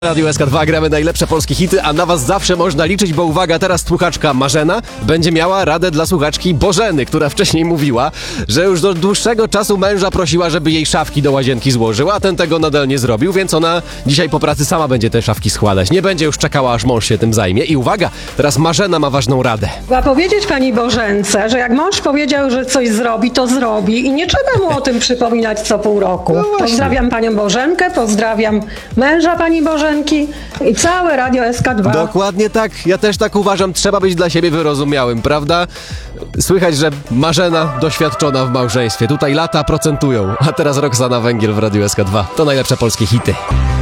Radio SK2 gramy najlepsze polskie hity, a na was zawsze można liczyć, bo uwaga, teraz słuchaczka Marzena będzie miała radę dla słuchaczki Bożeny, która wcześniej mówiła, że już do dłuższego czasu męża prosiła, żeby jej szafki do łazienki złożył, a ten tego nadal nie zrobił, więc ona dzisiaj po pracy sama będzie te szafki składać. Nie będzie już czekała, aż mąż się tym zajmie. I uwaga, teraz Marzena ma ważną radę. Trzeba powiedzieć pani Bożence, że jak mąż powiedział, że coś zrobi, to zrobi i nie trzeba mu o tym przypominać co pół roku. No właśnie. Pozdrawiam panią Bożenkę, pozdrawiam męża pani Bożenki i całe Radio SK2. Dokładnie tak, ja też tak uważam, trzeba być dla siebie wyrozumiałym, prawda? Słychać, że Marzena doświadczona w małżeństwie, tutaj lata procentują, a teraz Roxana Węgiel w Radiu SK2. To najlepsze polskie hity.